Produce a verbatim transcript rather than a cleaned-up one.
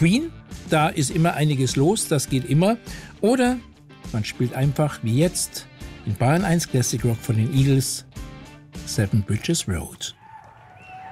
Queen, da ist immer einiges los, das geht immer. Oder man spielt einfach wie jetzt in Bayern eins Classic Rock von den Eagles, Seven Bridges Road.